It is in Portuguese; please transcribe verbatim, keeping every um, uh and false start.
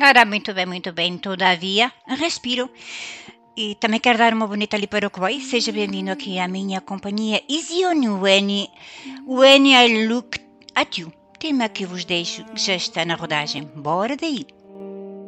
Ora, muito bem, muito bem. Todavia, respiro. E também quero dar uma bonita ali para o Kuwait. Seja bem-vindo aqui à minha companhia. Easy on when, when I look at you. Tema que vos deixo que já está na rodagem. Bora daí.